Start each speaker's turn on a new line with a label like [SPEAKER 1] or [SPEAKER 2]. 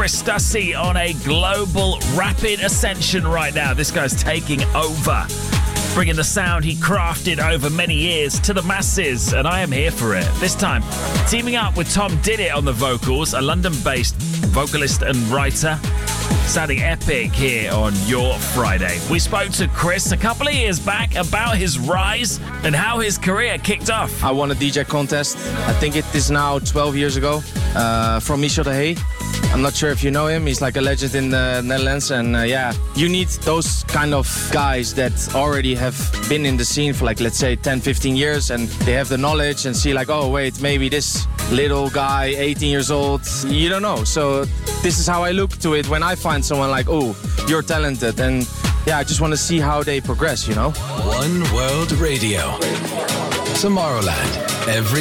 [SPEAKER 1] Chris Stussy on a global rapid ascension right now. This guy's taking over, bringing the sound he crafted over many years to the masses, and I am here for it. This time, teaming up with Tom Didit on the vocals, a London-based vocalist and writer, sounding epic here on Your Friday. We spoke to Chris a couple of years back about his rise and how his career kicked off.
[SPEAKER 2] I won a DJ contest, I think it is now 12 years ago, from Michel de Hey. I'm not sure if you know him. He's like a legend in the Netherlands. And you need those kind of guys that already have been in the scene for like, let's say 10, 15 years. And they have the knowledge and see like, oh, wait, maybe this little guy, 18 years old, you don't know. So this is how I look to it when I find someone like, oh, you're talented. And yeah, I just want to see how they progress, you know?
[SPEAKER 3] One World Radio. Tomorrowland. Every